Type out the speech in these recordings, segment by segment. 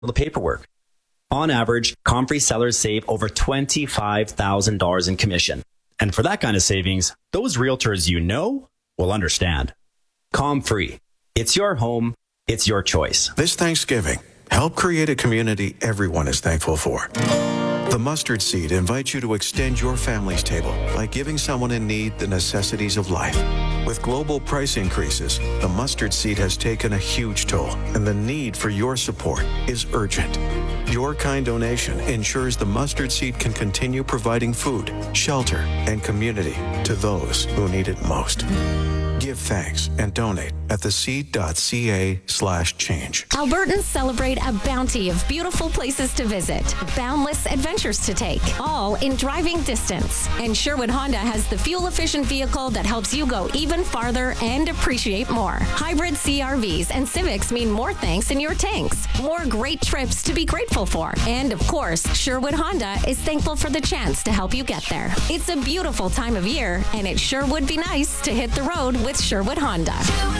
the paperwork. On average, Comfrey sellers save over $25,000 in commission. And for that kind of savings, those realtors you know will understand. Comfrey. It's your home. It's your choice. This Thanksgiving, help create a community everyone is thankful for. The Mustard Seed invites you to extend your family's table by giving someone in need the necessities of life. With global price increases, the Mustard Seed has taken a huge toll, and the need for your support is urgent. Your kind donation ensures the Mustard Seed can continue providing food, shelter, and community to those who need it most. Give thanks and donate at theseed.ca/change. Albertans celebrate a bounty of beautiful places to visit, boundless adventures to take, all in driving distance. And Sherwood Honda has the fuel-efficient vehicle that helps you go even farther and appreciate more. Hybrid CRVs and Civics mean more thanks in your tanks, more great trips to be grateful for. And of course, Sherwood Honda is thankful for the chance to help you get there. It's a beautiful time of year, and it sure would be nice to hit the road with Sherwood Honda.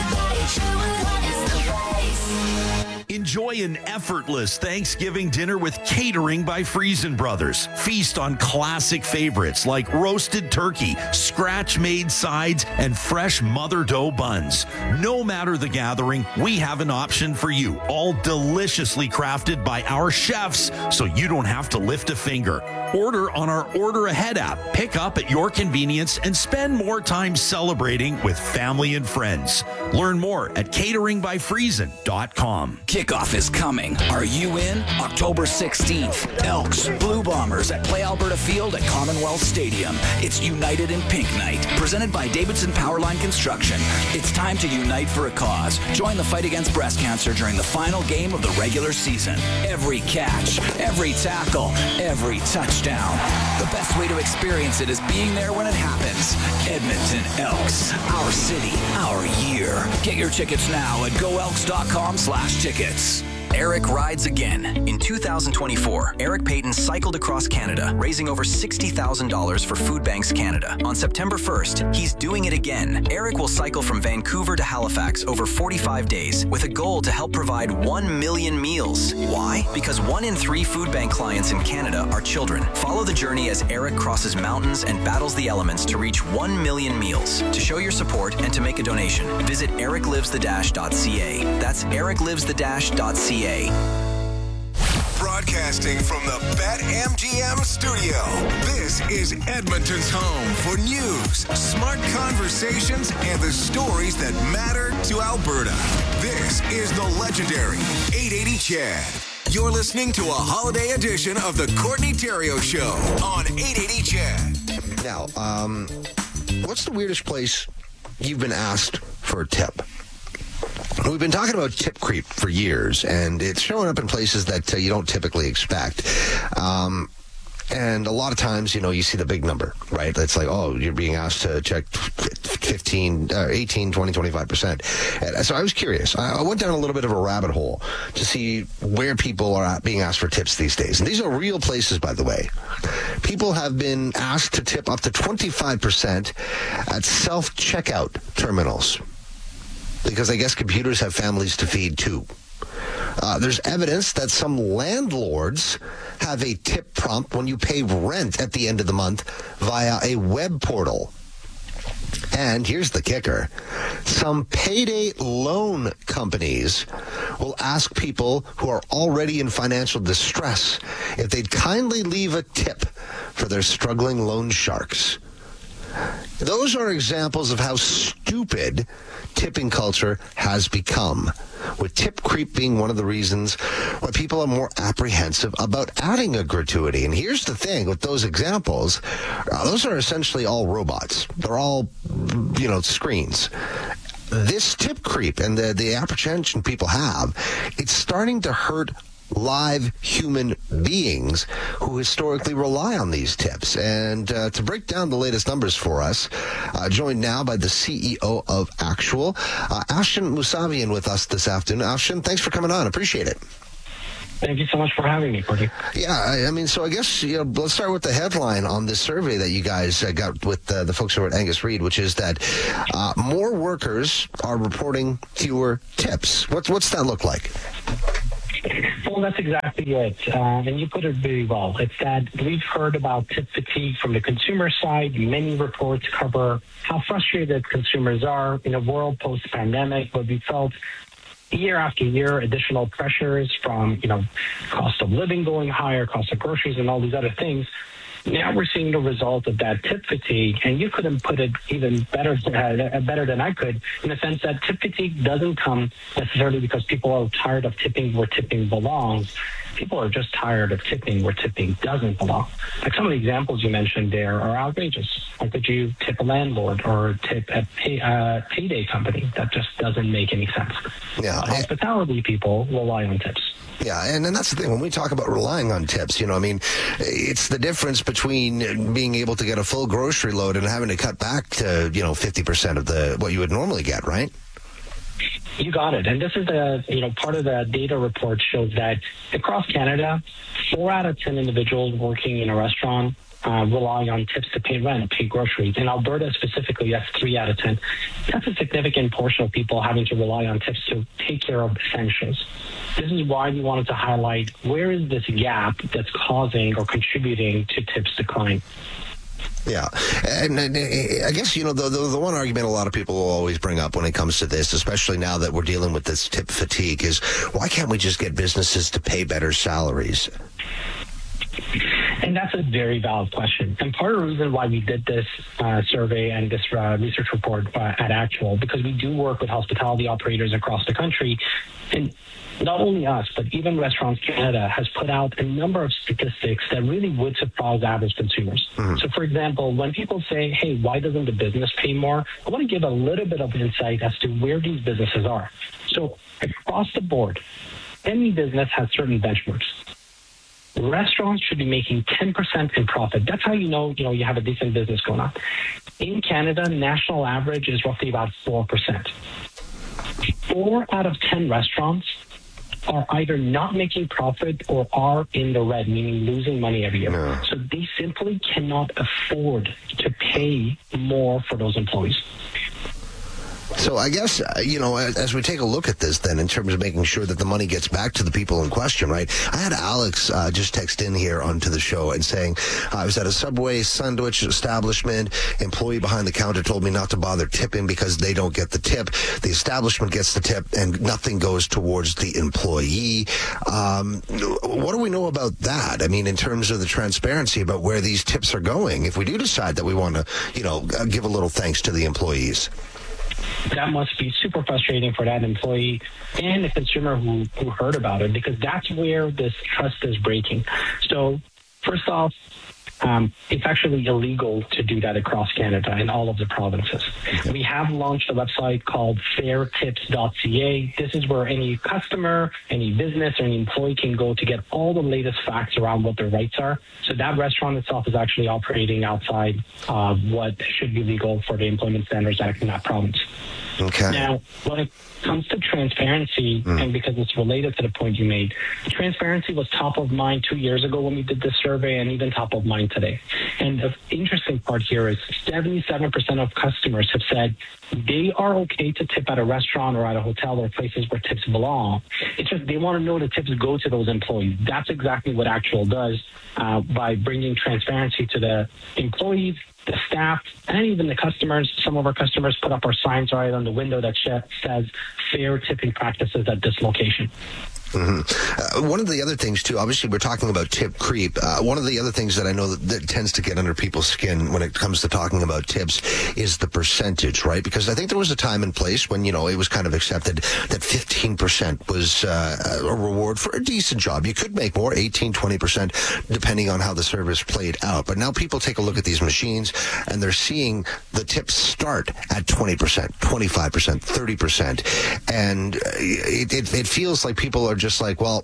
Enjoy an effortless Thanksgiving dinner with Catering by Friesen Brothers. Feast on classic favorites like roasted turkey, scratch-made sides, and fresh mother dough buns. No matter the gathering, we have an option for you, all deliciously crafted by our chefs, so you don't have to lift a finger. Order on our Order Ahead app. Pick up at your convenience and spend more time celebrating with family and friends. Learn more at cateringbyfriesen.com. Kickoff is coming. Are you in? October 16th. Elks, Blue Bombers at Play Alberta Field at Commonwealth Stadium. It's United in Pink Night, presented by Davidson Powerline Construction. It's time to unite for a cause. Join the fight against breast cancer during the final game of the regular season. Every catch, every tackle, every touchdown. The best way to experience it is being there when it happens. Edmonton Elks, our city, our year. Get your tickets now at goelks.com/tickets. Eric rides again. In 2024, Eric Payton cycled across Canada, raising over $60,000 for Food Banks Canada. On September 1st, he's doing it again. Eric will cycle from Vancouver to Halifax over 45 days with a goal to help provide 1 million meals. Why? Because 1 in 3 Food Bank clients in Canada are children. Follow the journey as Eric crosses mountains and battles the elements to reach 1 million meals. To show your support and to make a donation, visit ericlivesthedash.ca. That's ericlivesthedash.ca. Broadcasting from the BetMGM studio, this is Edmonton's home for news, smart conversations, and the stories that matter to Alberta. This is the legendary 880 Chad. You're listening to a holiday edition of the Courtney Theriault Show on 880 Chad. Now, what's the weirdest place you've been asked for a tip? We've been talking about tip creep for years, and it's showing up in places that you don't typically expect. And a lot of times, you see the big number, right? It's like, oh, you're being asked to check 18, 20, 25%. And so I was curious. I went down a little bit of a rabbit hole to see where people are being asked for tips these days. And these are real places, by the way. People have been asked to tip up to 25% at self-checkout terminals, because I guess computers have families to feed too. There's evidence that some landlords have a tip prompt when you pay rent at the end of the month via a web portal. And here's the kicker. Some payday loan companies will ask people who are already in financial distress if they'd kindly leave a tip for their struggling loan sharks. Those are examples of how stupid tipping culture has become, with tip creep being one of the reasons why people are more apprehensive about adding a gratuity. And here's the thing with those examples, those are essentially all robots. They're all, screens. This tip creep and the apprehension people have, it's starting to hurt live human beings who historically rely on these tips. And to break down the latest numbers for us, joined now by the CEO of Actual, Afshin Mousavian, with us this afternoon. Afshin, thanks for coming on. Appreciate it. Thank you so much for having me, Courtney. Yeah, so I guess let's start with the headline on this survey that you guys got with the folks over at Angus Reid, which is that more workers are reporting fewer tips. What's that look like? Well, Well, that's exactly it. And you put it really well. It's that we've heard about tip fatigue from the consumer side. Many reports cover how frustrated consumers are in a world post-pandemic, where we felt year after year additional pressures from, cost of living going higher, cost of groceries, and all these other things. Now we're seeing the result of that tip fatigue, and you couldn't put it even better than I could, in the sense that tip fatigue doesn't come necessarily because people are tired of tipping where tipping belongs. People are just tired of tipping where tipping doesn't belong. Like some of the examples you mentioned there are outrageous. Like, could you tip a landlord or tip a payday company? That just doesn't make any sense. Yeah. Hospitality people rely on tips. Yeah, and that's the thing. When we talk about relying on tips, it's the difference between being able to get a full grocery load and having to cut back to, 50% of what you would normally get, right? You got it. And this is part of the data report shows that across Canada, 4 out of 10 individuals working in a restaurant relying on tips to pay rent, pay groceries. In Alberta specifically, that's 3 out of 10. That's a significant portion of people having to rely on tips to take care of essentials. This is why we wanted to highlight where is this gap that's causing or contributing to tips decline. Yeah, and I guess, the one argument a lot of people will always bring up when it comes to this, especially now that we're dealing with this tip fatigue, is why can't we just get businesses to pay better salaries? And that's a very valid question. And part of the reason why we did this survey and this research report at Actual, because we do work with hospitality operators across the country, and not only us, but even Restaurants Canada has put out a number of statistics that really would surprise average consumers. Mm-hmm. So, for example, when people say, hey, why doesn't the business pay more? I want to give a little bit of insight as to where these businesses are. So, across the board, any business has certain benchmarks. Restaurants should be making 10% in profit. That's how you know you have a decent business going on. In Canada, national average is roughly about 4%. 4 out of 10 restaurants are either not making profit or are in the red, meaning losing money every year. No. So they simply cannot afford to pay more for those employees. So I guess, as we take a look at this then, in terms of making sure that the money gets back to the people in question, right? I had Alex just text in here onto the show and saying, I was at a Subway sandwich establishment. Employee behind the counter told me not to bother tipping because they don't get the tip. The establishment gets the tip and nothing goes towards the employee. What do we know about that? I mean, in terms of the transparency about where these tips are going, if we do decide that we want to, give a little thanks to the employees. That must be super frustrating for that employee and the consumer who heard about it, because that's where this trust is breaking. So first off, it's actually illegal to do that across Canada in all of the provinces. Okay. We have launched a website called fairtips.ca. This is where any customer, any business, or any employee can go to get all the latest facts around what their rights are. So that restaurant itself is actually operating outside what should be legal for the Employment Standards Act in that province. Okay. Now, when it comes to transparency, and because it's related to the point you made, transparency was top of mind 2 years ago when we did this survey, and even top of mind today. And the interesting part here is 77% of customers have said they are okay to tip at a restaurant or at a hotel or places where tips belong. It's just they want to know the tips go to those employees. That's exactly what Actual does by bringing transparency to the employees, the staff, and even the customers. Some of our customers put up our signs right on the window that says fair tipping practices at this location. Mm-hmm. One of the other things, too, obviously we're talking about tip creep. One of the other things that I know that tends to get under people's skin when it comes to talking about tips is the percentage, right? Because I think there was a time and place when, it was kind of accepted that 15% was a reward for a decent job. You could make more, 18, 20%, depending on how the service played out. But now people take a look at these machines and they're seeing the tips start at 20%, 25%, 30%. And it feels like people are just like, well,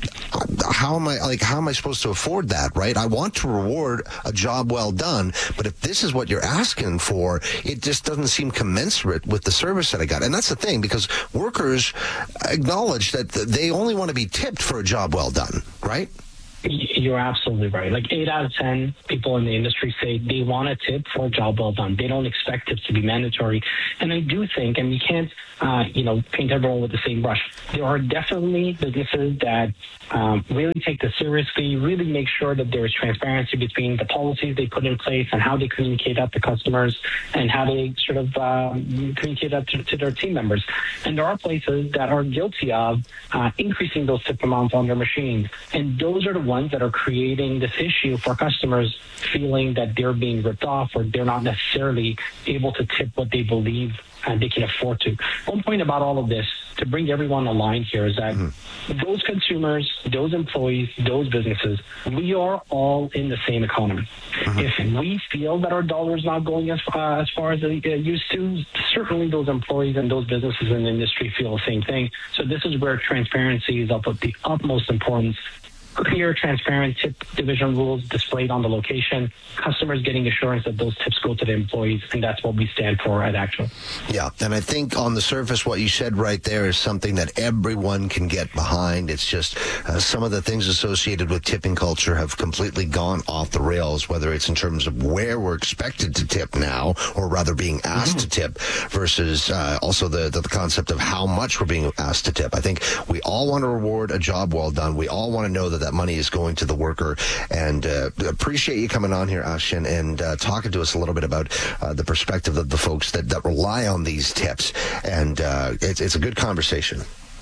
how am I supposed to afford that, right? I want to reward a job well done, but if this is what you're asking for, it just doesn't seem commensurate with the service that I got. And that's the thing, because workers acknowledge that they only want to be tipped for a job well done, right? You're absolutely right. Like 8 out of 10 people in the industry say they want a tip for a job well done. They don't expect tips to be mandatory. And I do think, and we can't, paint everyone with the same brush. There are definitely businesses that really take this seriously, really make sure that there is transparency between the policies they put in place and how they communicate out to customers and how they sort of communicate out to their team members. And there are places that are guilty of increasing those tip amounts on their machines. And those are the ones that are creating this issue for customers feeling that they're being ripped off or they're not necessarily able to tip what they believe and they can afford to. One point about all of this, to bring everyone aligned here, is that those consumers, those employees, those businesses, we are all in the same economy. If we feel that our dollar is not going as far as it used to, certainly those employees and those businesses in the industry feel the same thing. So this is where transparency is of the utmost importance. Clear, transparent tip division rules displayed on the location, customers getting assurance that those tips go to the employees, and that's what we stand for at Actual. Yeah, and I think on the surface what you said right there is something that everyone can get behind. It's just some of the things associated with tipping culture have completely gone off the rails, whether it's in terms of where we're expected to tip now, or rather being asked to tip, versus also the concept of how much we're being asked to tip. I think we all want to reward a job well done. We all want to know that money is going to the worker, and appreciate you coming on here, Ashton, and talking to us a little bit about the perspective of the folks that rely on these tips, and it's a good conversation.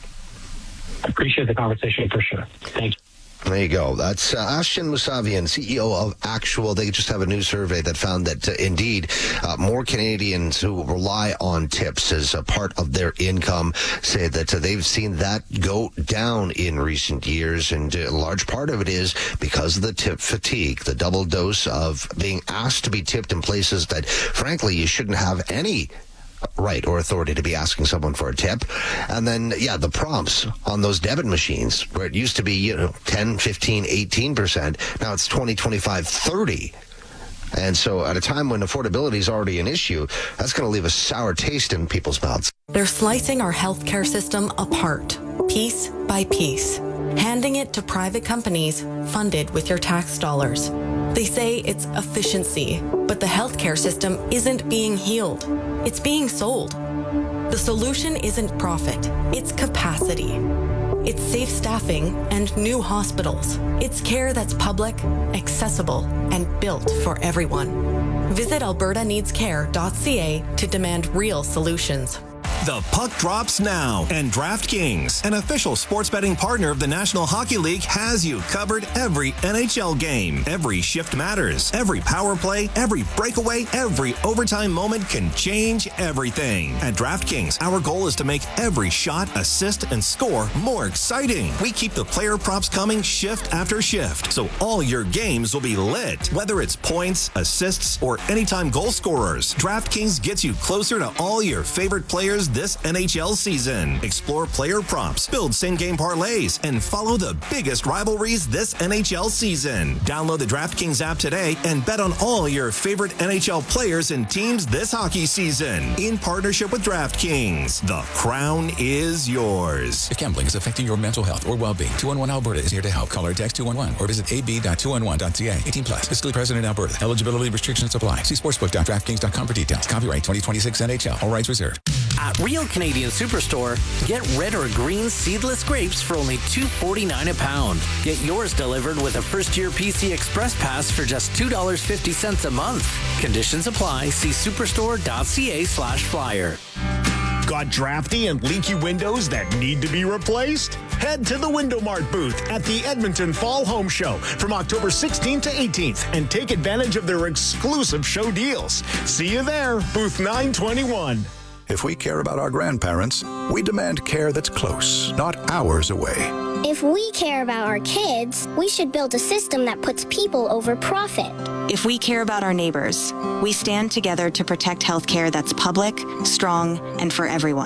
I appreciate the conversation for sure. Thank you. There you go. That's Ashton Mousavian, CEO of Actual. They just have a new survey that found that indeed more Canadians who rely on tips as a part of their income say that they've seen that go down in recent years, and a large part of it is because of the tip fatigue, the double dose of being asked to be tipped in places that, frankly, you shouldn't have any right or authority to be asking someone for a tip. And then, the prompts on those debit machines, where it used to be, 10, 15, 18%. Now it's 20, 25, 30. And so at a time when affordability is already an issue, that's going to leave a sour taste in people's mouths. They're slicing our healthcare system apart, piece by piece, handing it to private companies funded with your tax dollars. They say it's efficiency, but the healthcare system isn't being healed. It's being sold. The solution isn't profit, it's capacity. It's safe staffing and new hospitals. It's care that's public, accessible, and built for everyone. Visit albertaneedscare.ca to demand real solutions. The puck drops now, and DraftKings, an official sports betting partner of the National Hockey League, has you covered every NHL game. Every shift matters. Every power play, every breakaway, every overtime moment can change everything. At DraftKings, our goal is to make every shot, assist, and score more exciting. We keep the player props coming shift after shift, so all your games will be lit. Whether it's points, assists, or anytime goal scorers, DraftKings gets you closer to all your favorite players this NHL season. Explore player props, build same-game parlays, and follow the biggest rivalries this NHL season. Download the DraftKings app today and bet on all your favorite NHL players and teams this hockey season. In partnership with DraftKings, the crown is yours. If gambling is affecting your mental health or well-being, 211 Alberta is here to help. Call or text 211 or visit ab.211.ca. 18 plus. Fiscally present in Alberta. Eligibility restrictions apply. See sportsbook.draftkings.com for details. Copyright 2026 NHL. All rights reserved. At Real Canadian Superstore, get red or green seedless grapes for only $2.49 a pound. Get yours delivered with a first-year PC Express Pass for just $2.50 a month. Conditions apply. See superstore.ca/flyer. Got drafty and leaky windows that need to be replaced? Head to the Window Mart booth at the Edmonton Fall Home Show from October 16th to 18th and take advantage of their exclusive show deals. See you there, booth 921. If we care about our grandparents, we demand care that's close, not hours away. If we care about our kids, we should build a system that puts people over profit. If we care about our neighbors, we stand together to protect healthcare that's public, strong, and for everyone.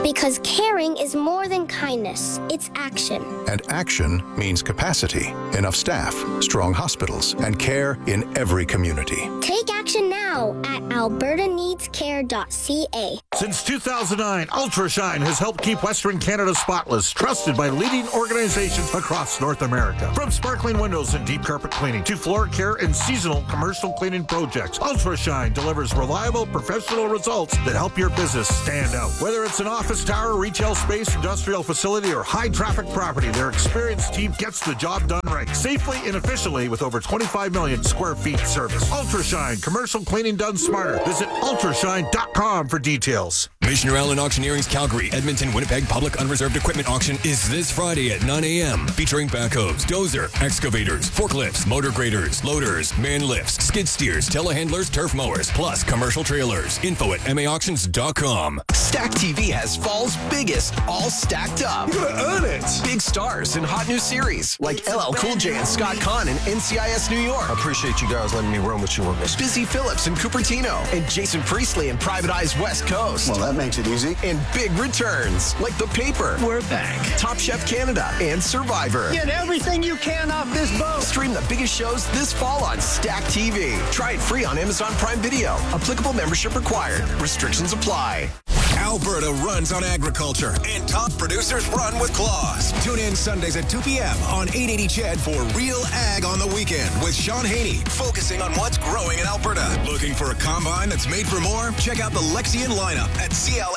Because caring is more than kindness, it's action. And action means capacity, enough staff, strong hospitals, and care in every community. Take action now at albertaneedscare.ca. Since 2009, Ultrashine has helped keep Western Canada spotless, trusted by leading organizations across North America. From sparkling windows and deep carpet cleaning to floor care and seasonal commercial cleaning projects, Ultrashine delivers reliable, professional results that help your business stand out. Whether it's an office tower, retail space, industrial facility, or high-traffic property, their experienced team gets the job done right, safely and efficiently with over 25 million square feet service. Ultrashine, commercial cleaning done smarter. Visit ultrashine.com for details. Missioner Allen Auctioneering's Calgary, Edmonton, Winnipeg Public Unreserved Equipment Auction is this Friday at 9 a.m. featuring backhoes, dozer, excavators, forklifts, motor graders, loaders, man lifts, skid steers, telehandlers, turf mowers, plus commercial trailers. Info at maauctions.com. Stack TV has fall's biggest, all stacked up. You gotta earn it. Big stars in hot new series like LL Cool J and Scott Conn in NCIS New York. I appreciate you guys letting me run with you on this. Busy Phillips in Cupertino and Jason Priestley in Private Eyes West Coast. Well, that makes it easy. And big returns like The Paper. We're back. Top Chef Canada and Survivor. Get everything you can off this boat. Stream the biggest shows this fall on Stack TV. Try it free on Amazon Prime Video. Applicable membership required. Restrictions apply. Alberta runs on agriculture, and top producers run with claws. Tune in Sundays at 2 p.m. on 880 CHED for Real Ag on the Weekend with Sean Haney, focusing on what's growing in Alberta. Looking for a combine that's made for more? Check out the Lexion lineup at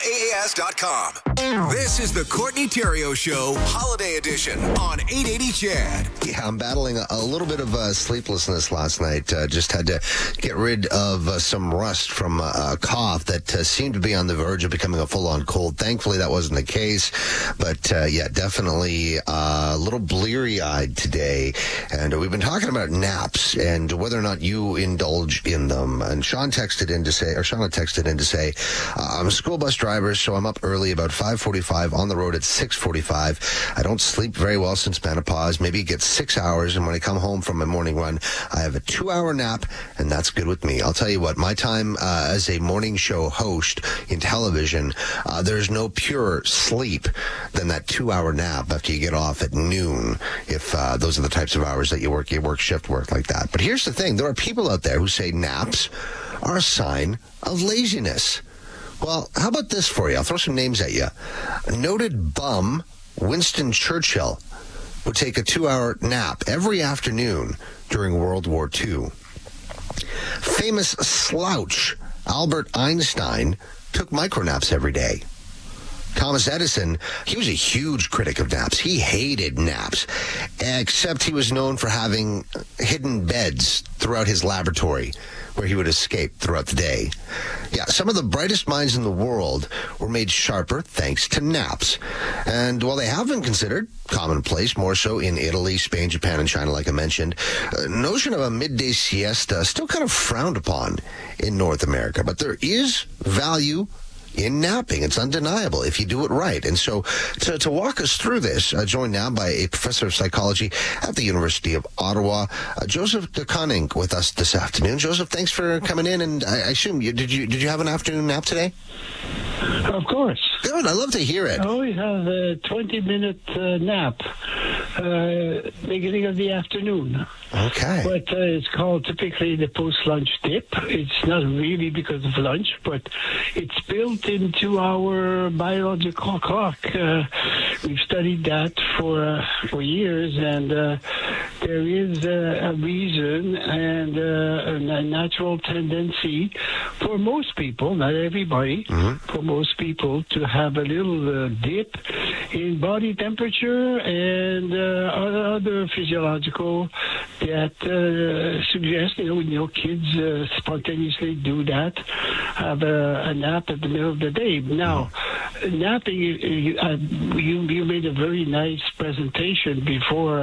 CLAAS.com. This is the Courtney Theriault Show, Holiday Edition on 880 CHED. Yeah, I'm battling a little bit of sleeplessness last night. Just had to get rid of some rust from a cough that seemed to be on the verge of becoming a full-on cold. Thankfully, that wasn't the case. But, yeah, definitely a little bleary-eyed today. And we've been talking about naps and whether or not you indulge in them. And Shauna texted in to say, I'm a school bus driver, so I'm up early, about 5:45, on the road at 6:45. I don't sleep very well since menopause, maybe get 6 hours. And when I come home from my morning run, I have a 2-hour nap, and that's good with me. I'll tell you what, my time as a morning show host in television, there's no purer sleep than that 2-hour nap after you get off at noon, if those are the types of hours that you work shift work like that. But here's the thing. There are people out there who say naps are a sign of laziness. Well, how about this for you? I'll throw some names at you. Noted bum Winston Churchill would take a 2-hour nap every afternoon during World War II. Famous slouch Albert Einstein took micronaps every day. Thomas Edison, he was a huge critic of naps. He hated naps, except he was known for having hidden beds throughout his laboratory where he would escape throughout the day. Yeah, some of the brightest minds in the world were made sharper thanks to naps. And while they have been considered commonplace, more so in Italy, Spain, Japan, and China, like I mentioned, notion of a midday siesta still kind of frowned upon in North America. But there is value in napping. It's undeniable if you do it right. And so to walk us through this, joined now by a professor of psychology at the University of Ottawa, Joseph de Koning, with us this afternoon. Joseph, thanks for coming in. And I assume did you have an afternoon nap today? Of course. Good. I love to hear it. I always have a 20-minute nap, beginning of the afternoon. Okay. But it's called typically the post-lunch dip. It's not really because of lunch, but it's built into our biological clock. We've studied that for years, and there is a reason and a natural tendency for most people, not everybody, for most people to have a little dip in body temperature and other physiological that suggest, kids spontaneously do that, have a nap at the middle of the day. Now, napping, you made a very nice presentation before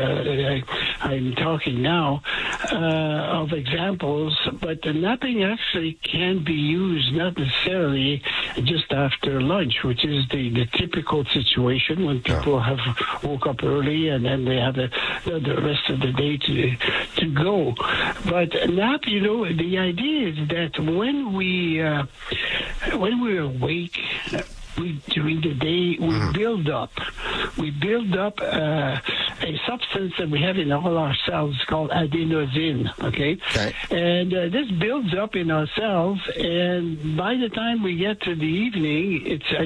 I'm talking now of examples, but napping actually can be used not necessarily just after lunch, which is the typical situation when people have woke up early and then they have the rest of the day to go. But nap, the idea is that when we're awake during the day, we build up. We build up a substance that we have in all our cells called adenosine, okay? And this builds up in our cells, and by the time we get to the evening,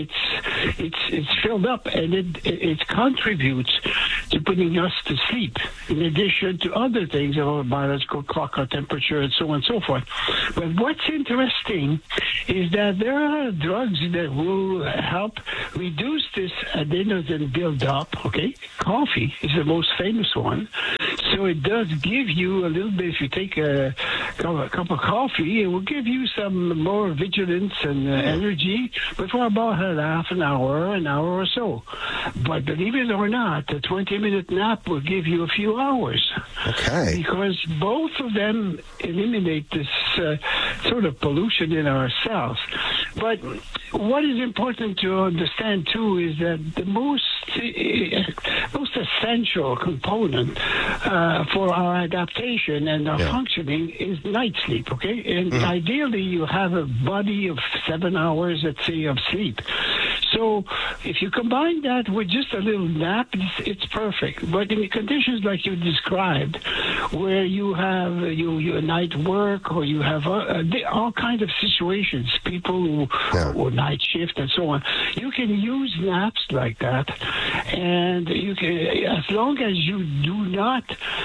it's filled up, and it contributes to putting us to sleep, in addition to other things, our biological clock, our temperature, and so on and so forth. But what's interesting is that there are drugs that will help reduce this adenosine buildup, okay? Coffee is the most famous one. So it does give you a little bit, if you take a cup of coffee, it will give you some more vigilance and energy, but for about an hour or so. But believe it or not, a 20-minute nap will give you a few hours. Okay. Because both of them eliminate this sort of pollution in our cells. But what is important to understand, too, is that the most essential component for our adaptation and our functioning is night sleep, okay? And ideally, you have a body of 7 hours, let's say, of sleep. So if you combine that with just a little nap, it's perfect. But in conditions like you described, where you have your night work, or you have all kinds of situations, people who night shift and so on, you can use naps like that, and you can, as long as you do not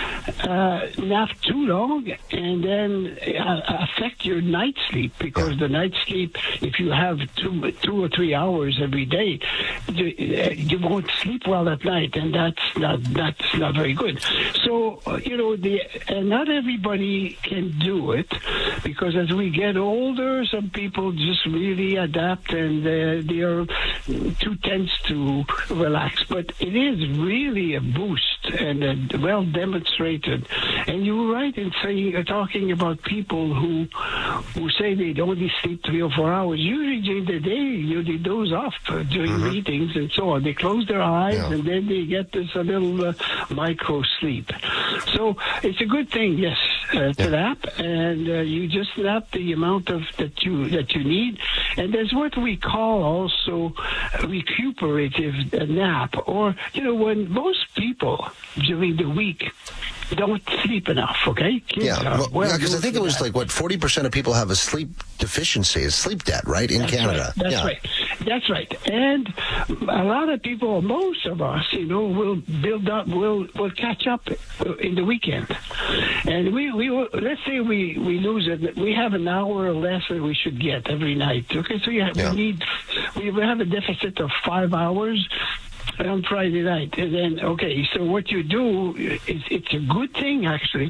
nap too long and then affect your night sleep, because the night sleep, if you have 2 or 3 hours every day, you won't sleep well at night, and that's not very good. So not everybody can do it, because as we get older, some people just really adapt, and they are too tense to relax. But it is really a boost, and well demonstrated. And you were right in talking about people who say they only sleep 3 or 4 hours. Usually during the day, they doze off during meetings and so on. They close their eyes, and then they get this a little micro sleep. So it's a good thing, yes, to nap, and you just nap the amount of that you need. And there's what we call also recuperative nap, or when most people during the week don't sleep enough, okay? Because I think it was 40% of people have a sleep deficiency, a sleep debt, right, in Canada. Right. That's right. And a lot of people, most of us, will build up, will catch up in the weekend. And we let's say we lose it. We have an hour less than we should get every night. Okay, so we have a deficit of 5 hours on Friday night. And then, so what you do is, it's a good thing, actually,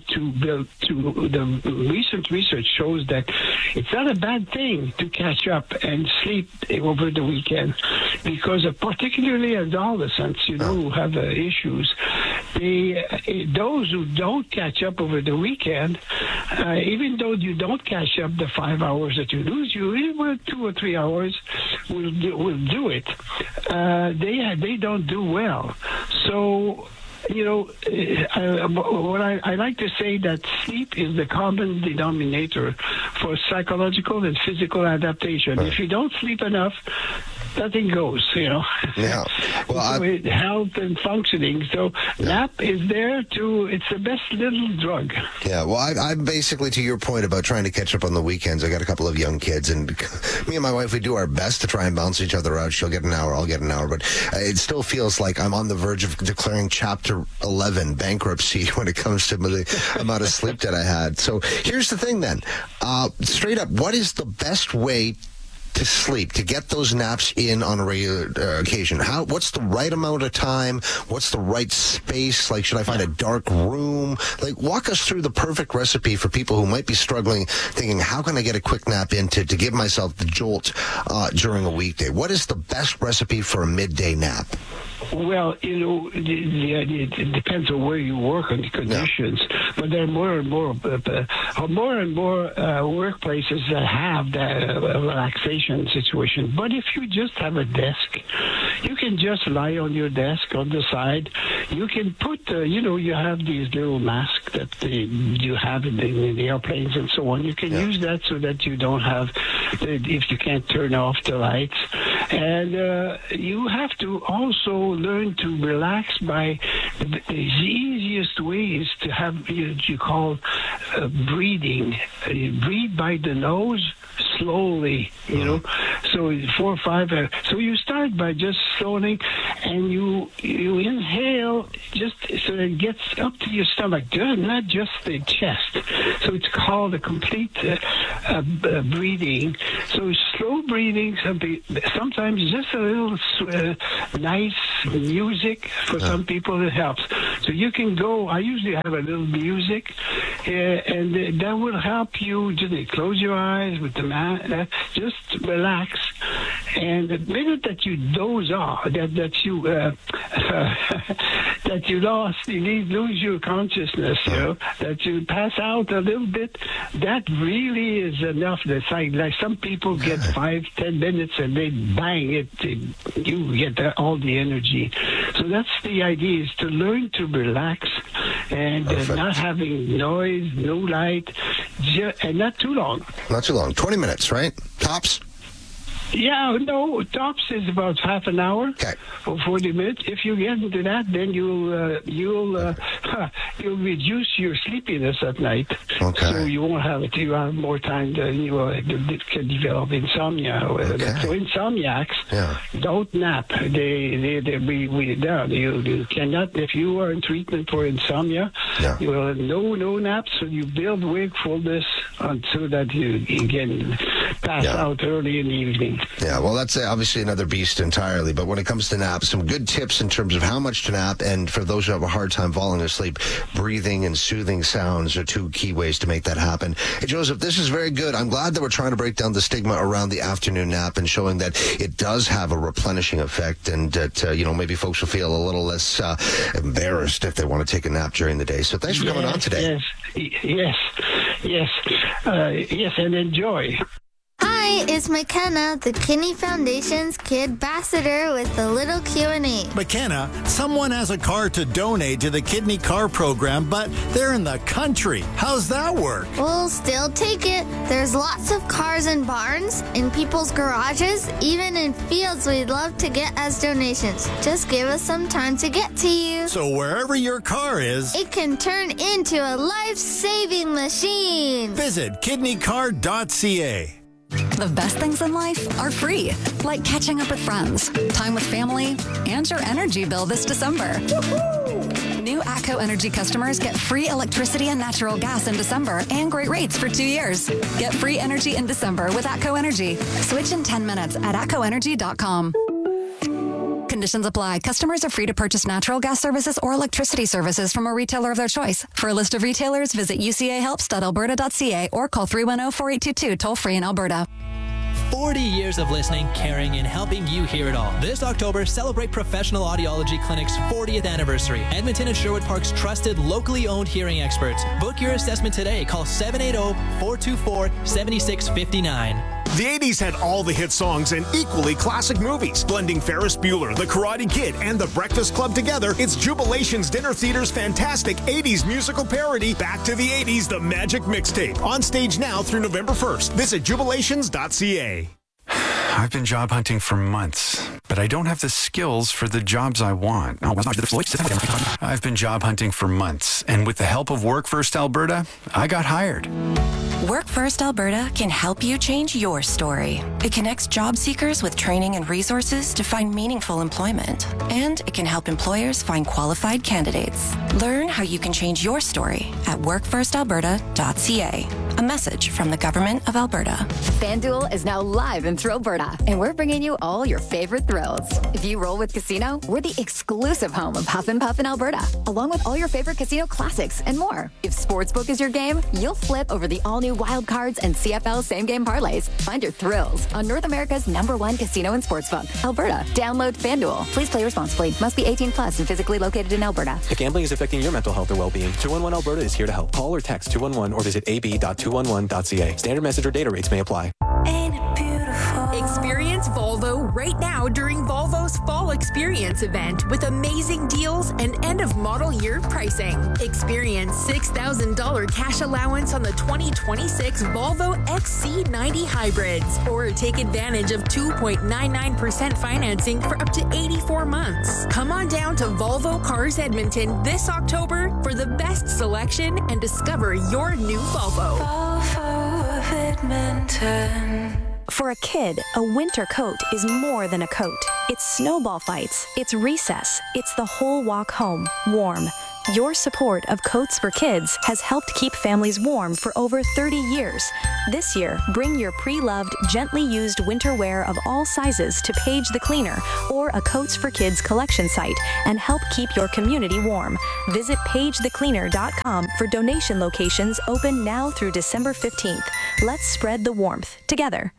the recent research shows that it's not a bad thing to catch up and sleep over the weekend, because particularly adolescents, who have issues, those who don't catch up over the weekend, even though you don't catch up the 5 hours that you lose, you even 2 or 3 hours will do it. They don't do well. So, what I like to say that sleep is the common denominator for psychological and physical adaptation. If you don't sleep enough, nothing goes, Yeah. Well, so health and functioning. So nap is there it's the best little drug. Yeah. Well, I'm basically, to your point about trying to catch up on the weekends, I got a couple of young kids, and me and my wife, we do our best to try and balance each other out. She'll get an hour, I'll get an hour, but it still feels like I'm on the verge of declaring Chapter 11 bankruptcy when it comes to the amount of sleep that I had. So here's the thing then. Straight up, what is the best way to sleep, to get those naps in on a regular occasion? What's the right amount of time? What's the right space? Should I find a dark room? Walk us through the perfect recipe for people who might be struggling, thinking, how can I get a quick nap in to give myself the jolt during a weekday? What is the best recipe for a midday nap? Well, it depends on where you work and the conditions, but there are more and more workplaces that have that relaxation situation. But if you just have a desk, you can just lie on your desk on the side. you can put, you have these little masks that you have in the airplanes and so on. You can use that so that you don't have, if you can't turn off the lights. And you have to also learn to relax by the easiest way is to have what you call breathing. You breathe by the nose slowly, so 4 or 5. So you start by just slowing, and you inhale just so it gets up to your stomach, not just the chest. So it's called a complete breathing. So slow breathing, sometimes just a little nice music for some people, it helps. So you can go, I usually have a little music, and that will help you just close your eyes with the just relax. And the minute that you doze off, that you lose your consciousness, that you pass out a little bit, that really is enough. It's like some people get 5-10 minutes and they bang it, you get all the energy. So that's the idea, is to learn to relax and not having noise, no light, and not too long. Not too long. 20 minutes, right? Tops? Yeah, no, tops is about half an hour or 40 minutes. If you get into that, then you'll reduce your sleepiness at night. Okay. So you won't have it. You have more time than you can develop insomnia. So insomniacs don't nap. You cannot. If you are in treatment for insomnia, you will no naps. So you build wakefulness so that you can pass out early in the evening. Yeah, well, that's obviously another beast entirely. But when it comes to naps, some good tips in terms of how much to nap. And for those who have a hard time falling asleep, breathing and soothing sounds are two key ways to make that happen. Hey, Joseph, this is very good. I'm glad that we're trying to break down the stigma around the afternoon nap and showing that it does have a replenishing effect, and that, maybe folks will feel a little less embarrassed if they want to take a nap during the day. So thanks for coming on today. Yes, and enjoy. Hi, it's McKenna, the Kidney Foundation's Kid Ambassador with a little Q&A. McKenna, someone has a car to donate to the Kidney Car Program, but they're in the country. How's that work? We'll still take it. There's lots of cars in barns, in people's garages, even in fields we'd love to get as donations. Just give us some time to get to you. So wherever your car is, it can turn into a life-saving machine. Visit kidneycar.ca. The best things in life are free, like catching up with friends, time with family, and your energy bill this December. New ATCO Energy customers get free electricity and natural gas in December and great rates for 2 years. Get free energy in December with ATCO Energy. Switch in 10 minutes at atcoenergy.com. Conditions apply. Customers are free to purchase natural gas services or electricity services from a retailer of their choice. For a list of retailers, visit ucahelps.alberta.ca or call 310-4822 toll-free in Alberta. 40 years of listening, caring, and helping you hear it all. This October, celebrate Professional Audiology Clinic's 40th anniversary. Edmonton and Sherwood Park's trusted, locally owned hearing experts. Book your assessment today. Call 780-424-7659. The 80s had all the hit songs and equally classic movies. Blending Ferris Bueller, The Karate Kid, and The Breakfast Club together, it's Jubilation's Dinner Theater's fantastic 80s musical parody, Back to the 80s, The Magic Mixtape. On stage now through November 1st. Visit jubilations.ca. I've been job hunting for months, but I don't have the skills for the jobs I want. I've been job hunting for months, and with the help of Work First Alberta, I got hired. Work First Alberta can help you change your story. It connects job seekers with training and resources to find meaningful employment. And it can help employers find qualified candidates. Learn how you can change your story at workfirstalberta.ca. A message from the Government of Alberta. FanDuel is now live in Thrillberta, and we're bringing you all your favorite thrills. If you roll with Casino, we're the exclusive home of Huff and Puff in Alberta, along with all your favorite casino classics and more. If Sportsbook is your game, you'll flip over the all-new Wild Cards and CFL same-game parlays. Find your thrills on North America's #1 casino and sportsbook, Alberta. Download FanDuel. Please play responsibly. Must be 18 plus and physically located in Alberta. If gambling is affecting your mental health or well-being, 211 Alberta is here to help. Call or text 211 or visit ab.211.ca. Standard message or data rates may apply. Experience Volvo right now during Volvo's Fall Experience event with amazing deals and end-of-model year pricing. Experience $6,000 cash allowance on the 2026 Volvo XC90 hybrids, or take advantage of 2.99% financing for up to 84 months. Come on down to Volvo Cars Edmonton this October for the best selection and discover your new Volvo. Volvo of Edmonton. For a kid, a winter coat is more than a coat. It's snowball fights, it's recess, it's the whole walk home, warm. Your support of Coats for Kids has helped keep families warm for over 30 years. This year, bring your pre-loved, gently used winter wear of all sizes to Paige the Cleaner or a Coats for Kids collection site and help keep your community warm. Visit pagethecleaner.com for donation locations open now through December 15th. Let's spread the warmth together.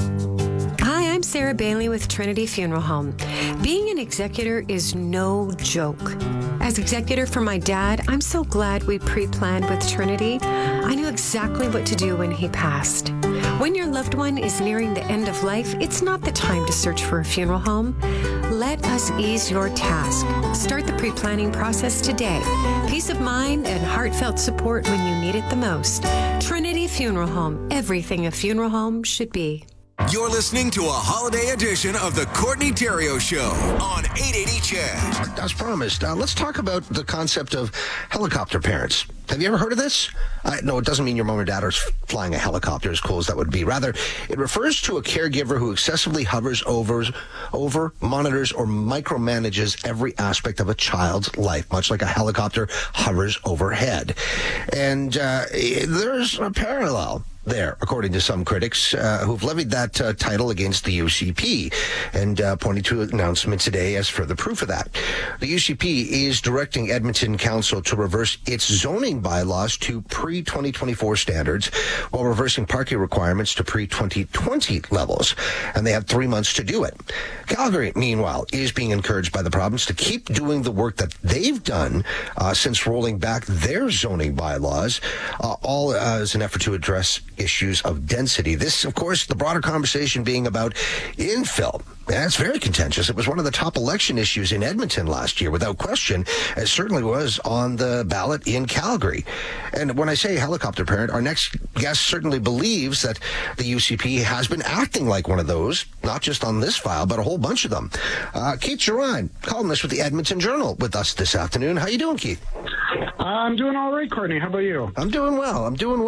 Hi, I'm Sarah Bailey with Trinity Funeral Home. Being an executor is no joke. As executor for my dad, I'm so glad we pre-planned with Trinity. I knew exactly what to do when he passed. When your loved one is nearing the end of life, it's not the time to search for a funeral home. Let us ease your task. Start the pre-planning process today. Peace of mind and heartfelt support when you need it the most. Trinity Funeral Home, everything a funeral home should be. You're listening to a holiday edition of the Courtney Theriault Show on 880 CHED. As promised, let's talk about the concept of helicopter parents. Have you ever heard of this? No, it doesn't mean your mom or dad are flying a helicopter, as cool as that would be. Rather, it refers to a caregiver who excessively hovers over, monitors, or micromanages every aspect of a child's life, much like a helicopter hovers overhead. And there's a parallel there, according to some critics who've levied that title against the UCP and pointing to an announcement today as further proof of that. The UCP is directing Edmonton Council to reverse its zoning bylaws to pre-2024 standards while reversing parking requirements to pre-2020 levels. And they have 3 months to do it. Calgary, meanwhile, is being encouraged by the province to keep doing the work that they've done since rolling back their zoning bylaws, all as an effort to address issues of density. This, of course, the broader conversation being about infill. And it's very contentious. It was one of the top election issues in Edmonton last year, without question. It certainly was on the ballot in Calgary. And when I say helicopter parent, our next guest certainly believes that the UCP has been acting like one of those, not just on this file, but a whole bunch of them. Keith Gerein, columnist with the Edmonton Journal, with us this afternoon. How you doing, Keith? I'm doing all right, Courtney. How about you? I'm doing well.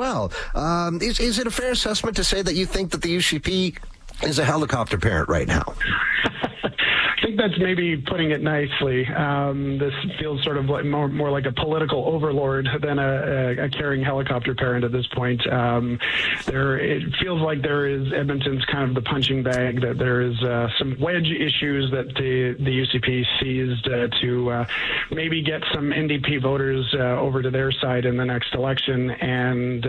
Is it a fair assessment to say that you think that the UCP is a helicopter parent right now? I think that's maybe putting it nicely. This feels sort of like more like a political overlord than a caring helicopter parent at this point. It feels like there is Edmonton's kind of the punching bag, that there is some wedge issues that the UCP seized to maybe get some NDP voters over to their side in the next election. And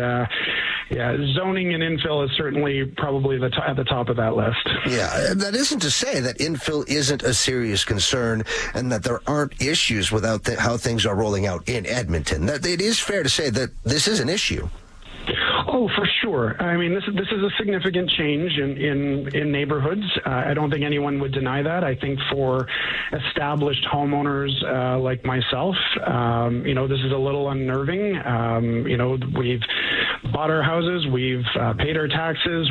zoning and infill is certainly probably at the top of that list. Yeah, that isn't to say that infill isn't a serious concern and that there aren't issues without how things are rolling out in Edmonton. That it is fair to say that this is an issue. Oh, for sure. I mean, this is a significant change in neighborhoods. I don't think anyone would deny that. I think for established homeowners like myself, this is a little unnerving. We've bought our houses, we've paid our taxes,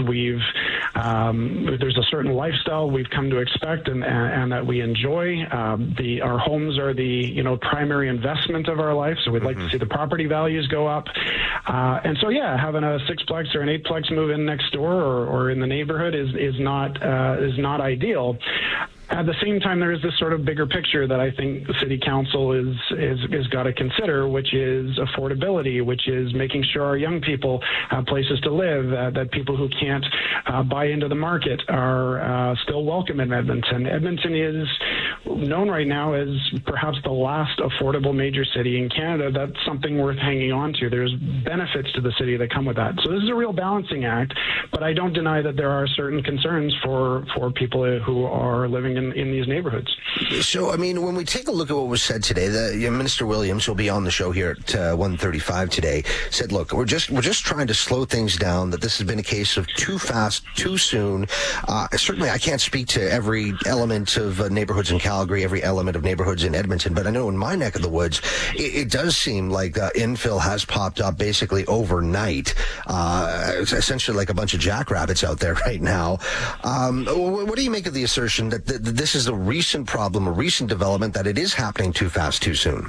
there's a certain lifestyle we've come to expect and that we enjoy. Our homes are the primary investment of our life, so we'd like to see the property values go up. And so, having a sixplex or an eightplex move in next door or in the neighborhood is not ideal. At the same time, there is this sort of bigger picture that I think the city council is got to consider, which is affordability, which is making sure our young people have places to live, that people who can't buy into the market are still welcome in Edmonton. Edmonton is known right now as perhaps the last affordable major city in Canada. That's something worth hanging on to. There's benefits to the city that come with that. So this is a real balancing act, but I don't deny that there are certain concerns for people who are living in these neighborhoods. So, I mean, when we take a look at what was said today, Minister Williams, will be on the show here at 1:35 today, said, look, we're just trying to slow things down, that this has been a case of too fast, too soon. Certainly, I can't speak to every element of neighborhoods in Calgary, every element of neighborhoods in Edmonton, but I know in my neck of the woods, it does seem like infill has popped up basically overnight. It's essentially like a bunch of jackrabbits out there right now. What do you make of the assertion that this is a recent problem, a recent development, that it is happening too fast, too soon?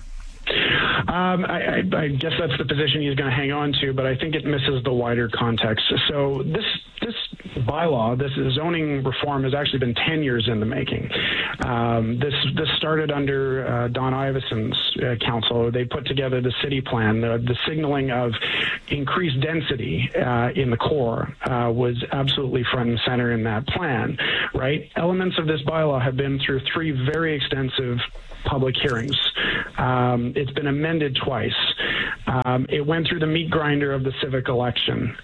I guess that's the position he's going to hang on to, but I think it misses the wider context. So this bylaw, this zoning reform, has actually been 10 years in the making. This started under Don Iveson's council. They put together the city plan. The signaling of increased density in the core was absolutely front and center in that plan, right? Elements of this bylaw have been through 3 very extensive public hearings. It's been amended twice. It went through the meat grinder of the civic election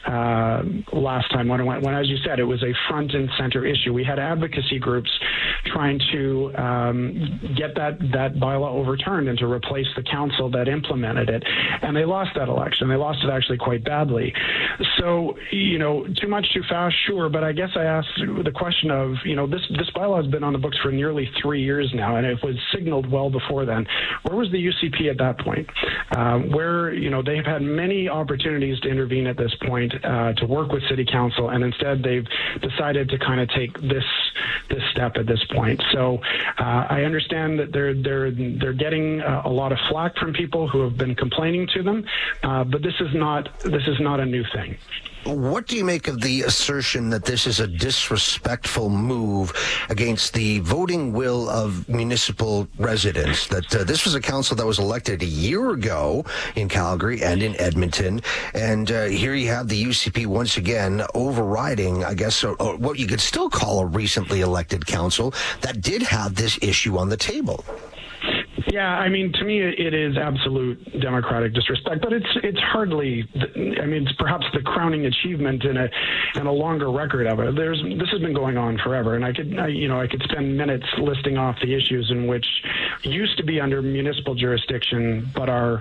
last time when, as you said, it was a front and center issue. We had advocacy groups trying to get that bylaw overturned and to replace the council that implemented it. And they lost that election. They lost it actually quite badly. So, too much, too fast, sure. But I guess I asked the question of, this bylaw has been on the books for nearly 3 years now, and it was signaled well before then. Where was the UCP at that point? Where, they've had many opportunities to intervene at this point, to work with city council, and instead they've decided to kind of take this step at this point. So I understand that they're getting a lot of flack from people who have been complaining to them, but this is not a new thing. What do you make of the assertion that this is a disrespectful move against the voting will of municipal residents? That this was a council that was elected a year ago in Calgary and in Edmonton, and here you have the UCP once again overriding, I guess, what you could still call a recently elected council that did have this issue on the table. Yeah, I mean, to me, it is absolute democratic disrespect, but it's hardly. I mean, it's perhaps the crowning achievement in a longer record of it. This has been going on forever, and I could spend minutes listing off the issues in which used to be under municipal jurisdiction, but are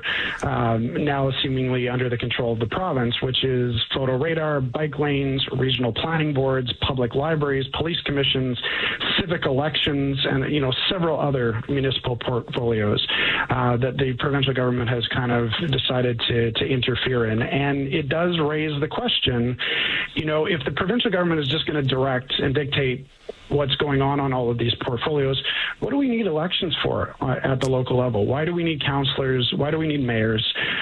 now seemingly under the control of the province, which is photo radar, bike lanes, regional planning boards, public libraries, police commissions, civic elections, and several other municipal portfolios that the provincial government has kind of decided to interfere in. And it does raise the question, if the provincial government is just going to direct and dictate what's going on all of these portfolios, what do we need elections for at the local level? Why do we need councillors? Why do we need mayors?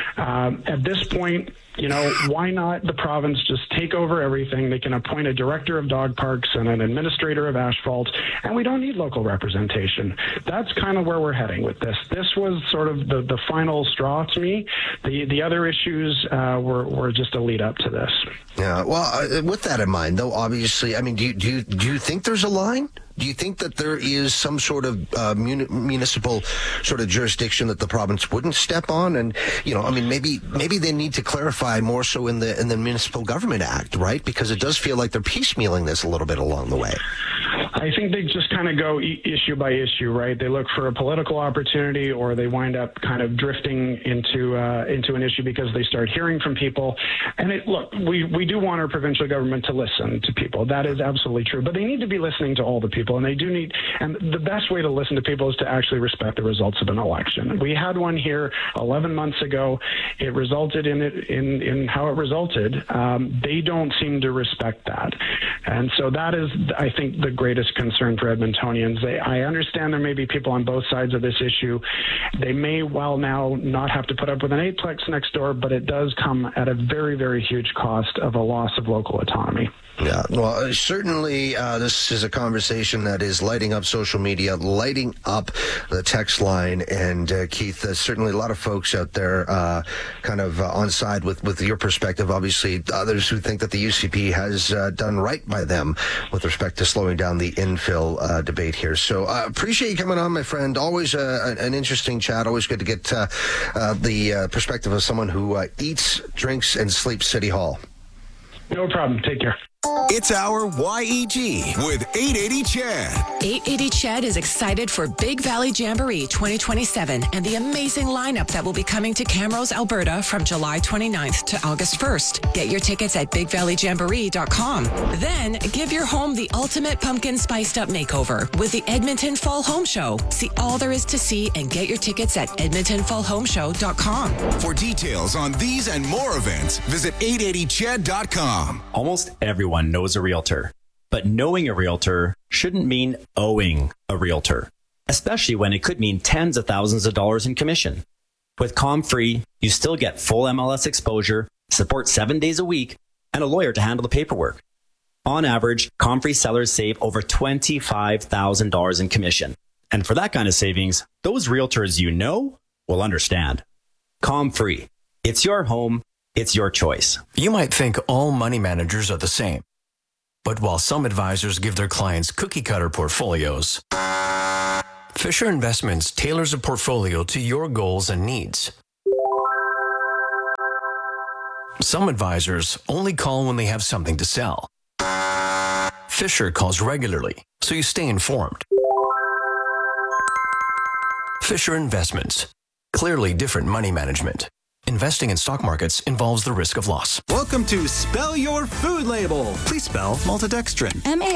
At this point, why not the province just take over everything? They can appoint a director of dog parks and an administrator of asphalt, and we don't need local representation. That's kind of where we're heading with this. This was sort of the final straw to me. The other issues were just a lead up to this. Yeah, well, with that in mind, though, obviously, I mean, do you think there's a line? Do you think that there is some sort of municipal sort of jurisdiction that the province wouldn't step on? And maybe they need to clarify more so in the Municipal Government Act, right? Because it does feel like they're piecemealing this a little bit along the way. I think they just kind of go issue by issue, right? They look for a political opportunity, or they wind up kind of drifting into an issue because they start hearing from people. And we do want our provincial government to listen to people. That is absolutely true. But they need to be listening to all the people, and they do need. And the best way to listen to people is to actually respect the results of an election. We had one here 11 months ago. It resulted in how it resulted. They don't seem to respect that, and so that is, I think, the greatest concern for Edmontonians. I understand there may be people on both sides of this issue. They may well now not have to put up with an eightplex next door, but it does come at a very, very huge cost of a loss of local autonomy. Yeah, well, certainly this is a conversation that is lighting up social media, lighting up the text line. And Keith, certainly a lot of folks out there kind of on side with your perspective. Obviously, others who think that the UCP has done right by them with respect to slowing down the infill debate here. So appreciate you coming on, my friend. Always an interesting chat. Always good to get the perspective of someone who eats, drinks, and sleeps City Hall. No problem. Take care. It's our YEG with 880 Chad. 880 Chad is excited for Big Valley Jamboree 2027 and the amazing lineup that will be coming to Camrose, Alberta from July 29th to August 1st. Get your tickets at bigvalleyjamboree.com. Then give your home the ultimate pumpkin spiced up makeover with the Edmonton Fall Home Show. See all there is to see and get your tickets at edmontonfallhomeshow.com. For details on these and more events, visit 880chad.com. Almost everyone knows a realtor, but knowing a realtor shouldn't mean owing a realtor, especially when it could mean tens of thousands of dollars in commission. With ComFree, you still get full MLS exposure, support 7 days a week, and a lawyer to handle the paperwork. On average, ComFree sellers save over $25,000 in commission. And for that kind of savings, those realtors you know will understand. ComFree. It's your home. It's your choice. You might think all money managers are the same. But while some advisors give their clients cookie-cutter portfolios, Fisher Investments tailors a portfolio to your goals and needs. Some advisors only call when they have something to sell. Fisher calls regularly, so you stay informed. Fisher Investments. Clearly different money management. Investing in stock markets involves the risk of loss. Welcome to Spell Your Food Label. Please spell maltodextrin.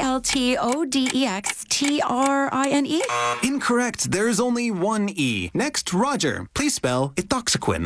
MALTODEXTRINE? Incorrect. There is only one E. Next, Roger. Please spell ethoxyquin.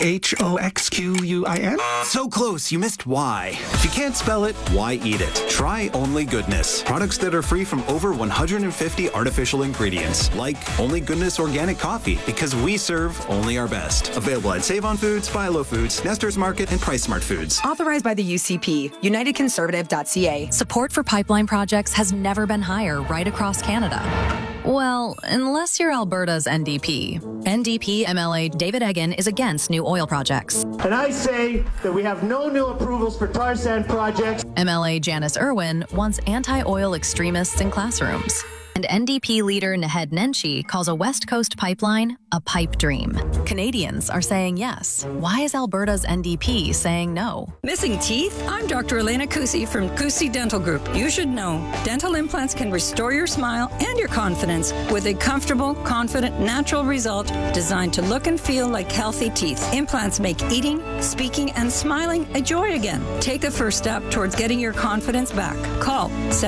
ETHOXQUIN? So close. You missed Y. If you can't spell it, why eat it? Try Only Goodness. Products that are free from over 150 artificial ingredients, like Only Goodness Organic Coffee, because we serve only our best. Available at Save On Foods, Philo Foods, Nestor's Market, and Price Smart Foods. Authorized by the UCP, UnitedConservative.ca. Support for pipeline projects has never been higher right across Canada. Well, unless you're Alberta's NDP. NDP MLA David Eggen is against new oil projects. And I say that we have no new approvals for tar sand projects. MLA Janice Irwin wants anti-oil extremists in classrooms. And NDP leader Naheed Nenshi calls a West Coast pipeline a pipe dream. Canadians are saying yes. Why is Alberta's NDP saying no? Missing teeth? I'm Dr. Elena Kusi from Kusi Dental Group. You should know, dental implants can restore your smile and your confidence with a comfortable, confident, natural result designed to look and feel like healthy teeth. Implants make eating, speaking, and smiling a joy again. Take the first step towards getting your confidence back. Call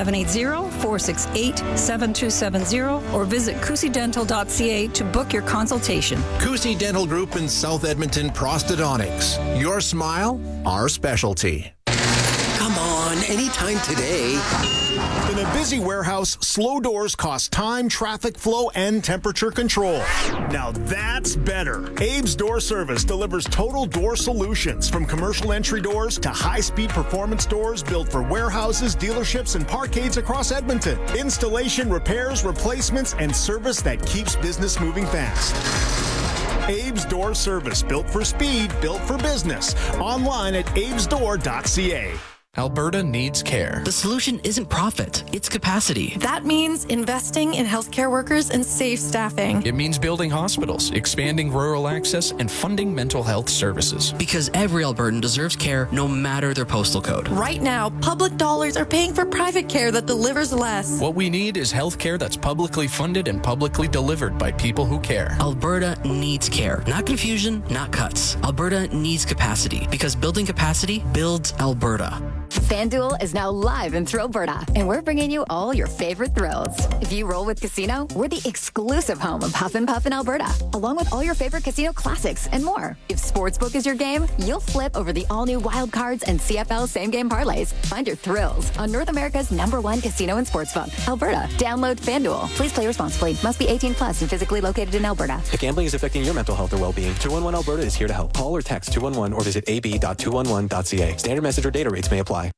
780-468-7270 or visit kusidental.ca to book your consultation. Kusi Dental Group in South Edmonton Prosthodontics. Your smile, our specialty. Come on, anytime today. In a busy warehouse, slow doors cost time, traffic flow, and temperature control. Now that's better. Abe's Door Service delivers total door solutions, from commercial entry doors to high-speed performance doors built for warehouses, dealerships, and parkades across Edmonton. Installation, repairs, replacements, and service that keeps business moving fast. Abe's Door Service, built for speed, built for business. Online at abesdoor.ca. Alberta needs care. The solution isn't profit, it's capacity. That means investing in healthcare workers and safe staffing. It means building hospitals, expanding rural access, and funding mental health services. Because every Albertan deserves care, no matter their postal code. Right now, public dollars are paying for private care that delivers less. What we need is healthcare that's publicly funded and publicly delivered by people who care. Alberta needs care. Not confusion, not cuts. Alberta needs capacity, because building capacity builds Alberta. FanDuel is now live in Alberta, and we're bringing you all your favorite thrills. If you roll with Casino, we're the exclusive home of Huff and Puff in Alberta, along with all your favorite casino classics and more. If Sportsbook is your game, you'll flip over the all-new Wild Cards and CFL same-game parlays. Find your thrills on North America's #1 casino and sportsbook, Alberta. Download FanDuel. Please play responsibly. Must be 18 plus and physically located in Alberta. If gambling is affecting your mental health or well-being, 211 Alberta is here to help. Call or text 211 or visit ab.211.ca. Standard message or data rates may apply.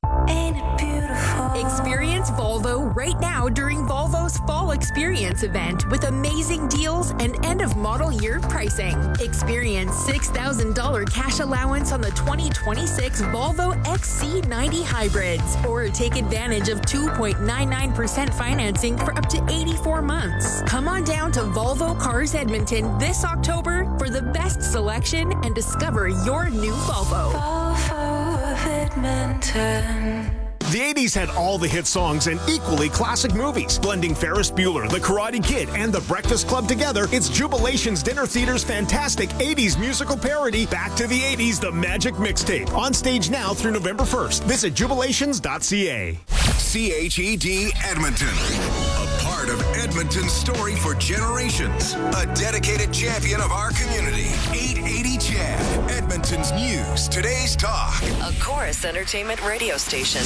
Experience Volvo right now during Volvo's Fall Experience event with amazing deals and end-of-model year pricing. Experience $6,000 cash allowance on the 2026 Volvo XC90 hybrids, or take advantage of 2.99% financing for up to 84 months. Come on down to Volvo Cars Edmonton this October for the best selection and discover your new Volvo. Volvo of Edmonton. The 80s had all the hit songs and equally classic movies. Blending Ferris Bueller, The Karate Kid, and The Breakfast Club together, it's Jubilation's Dinner Theater's fantastic 80s musical parody, Back to the 80s, The Magic Mixtape. On stage now through November 1st. Visit jubilations.ca. CHED Edmonton. A part of Edmonton's story for generations. A dedicated champion of our community. 880 CHED. Edmonton's news. Today's talk. A Chorus Entertainment radio station.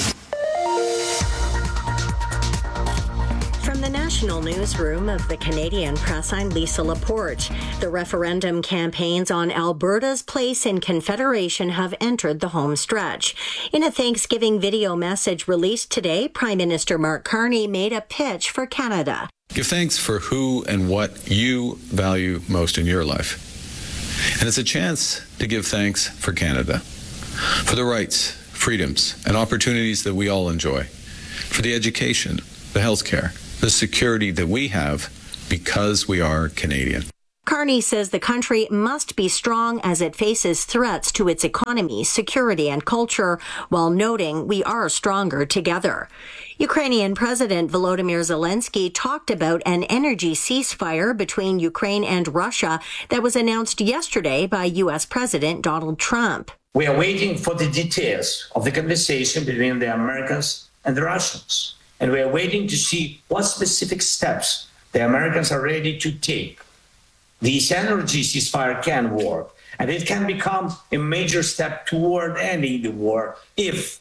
From the national newsroom of the Canadian Press, I'm Lisa Laporte. The referendum campaigns on Alberta's place in Confederation have entered the home stretch. In a Thanksgiving video message released today, Prime Minister Mark Carney made a pitch for Canada. Give thanks for who and what you value most in your life. And it's a chance to give thanks for Canada, for the rights, freedoms, and opportunities that we all enjoy, for the education, the healthcare, the security that we have because we are Canadian. Carney says the country must be strong as it faces threats to its economy, security, and culture, while noting we are stronger together. Ukrainian President Volodymyr Zelensky talked about an energy ceasefire between Ukraine and Russia that was announced yesterday by U.S. President Donald Trump. We are waiting for the details of the conversation between the Americans and the Russians. And we are waiting to see what specific steps the Americans are ready to take. This energy ceasefire can work, and it can become a major step toward ending the war if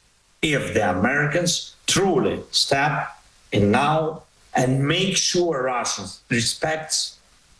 the Americans truly step in now and make sure Russia respects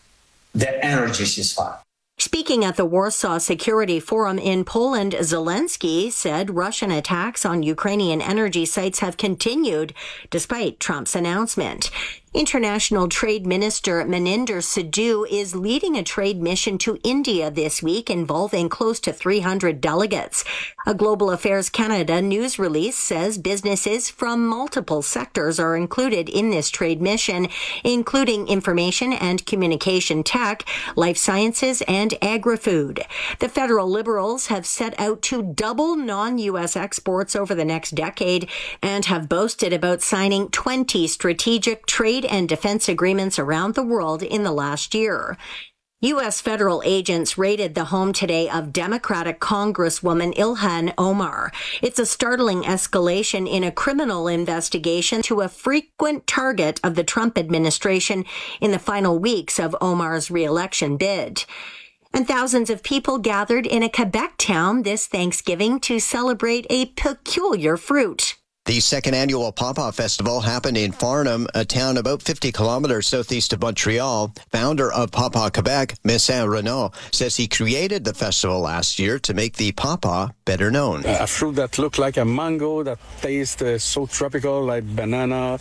the energy ceasefire. Speaking at the Warsaw Security Forum in Poland, Zelensky said Russian attacks on Ukrainian energy sites have continued despite Trump's announcement. International Trade Minister Maninder Sidhu is leading a trade mission to India this week involving close to 300 delegates. A Global Affairs Canada news release says businesses from multiple sectors are included in this trade mission, including information and communication tech, life sciences, and agri-food. The federal Liberals have set out to double non-U.S. exports over the next decade and have boasted about signing 20 strategic trade and defense agreements around the world in the last year. U.S. federal agents raided the home today of Democratic Congresswoman Ilhan Omar. It's a startling escalation in a criminal investigation to a frequent target of the Trump administration in the final weeks of Omar's re-election bid. And thousands of people gathered in a Quebec town this Thanksgiving to celebrate a peculiar fruit. The second annual Pawpaw Festival happened in Farnham, a town about 50 kilometers southeast of Montreal. Founder of Pawpaw Quebec, Messin Renaud, says he created the festival last year to make the pawpaw better known. A fruit that looks like a mango, that tastes so tropical, like banana,